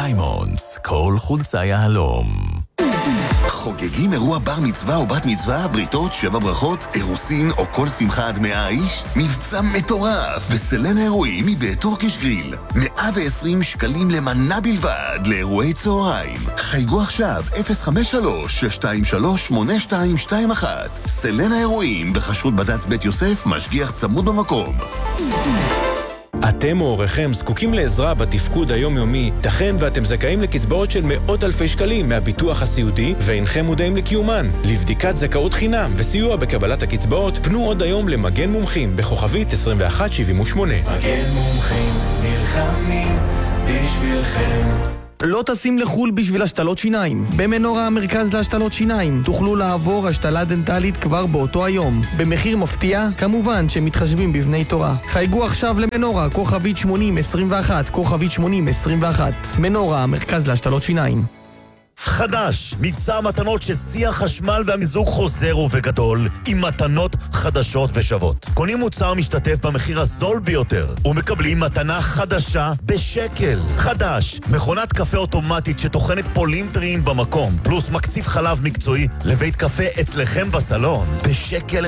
דיימונדס, כל חולצה יהלום. חוגגים אירוע בר מצווה או בת מצווה, בריתות, 7 ברכות, אירוסין או כל שמחה עד 100 איש? מבצע מטורף בסלן האירועים מבית טורקיש גריל. 120 שקלים למנה בלבד לאירועי צהריים. חייגו עכשיו 053-623-8221. סלן האירועים בחשות בד"ץ בית יוסף, משגיח צמוד במקום. אתם או הוריכם זקוקים לעזרה בתפקוד היומיומי, תכן ואתם זכאים לקצבאות של מאות אלפי שקלים מהביטוח הסיעודי ואינכם מודעים לקיומן. לבדיקת זכאות חינם וסיוע בקבלת הקצבאות, פנו עוד היום למגן מומחים בכוכבית 2178. מגן מומחים נלחמים בשבילכם. לא טסים לחול בשביל השתלות שיניים. במנורה המרכז להשתלות שיניים תוכלו לעבור השתלה דנטלית כבר באותו היום, במחיר מפתיע, כמובן שמתחשבים בבני תורה. חייגו עכשיו למנורה, כוכבית 8021, כוכבית 8021. מנורה המרכז להשתלות שיניים. חדש, מבצע המתנות ששיא החשמל והמיזוג חוזר ובגדול, עם מתנות חדשות ושוות. קונים מוצר משתתף במחיר הזול ביותר, ומקבלים מתנה חדשה בשקל. חדש, מכונת קפה אוטומטית שתוכנת פולים טריים במקום, פלוס מקציף חלב מקצועי לבית קפה אצלכם בסלון, בשקל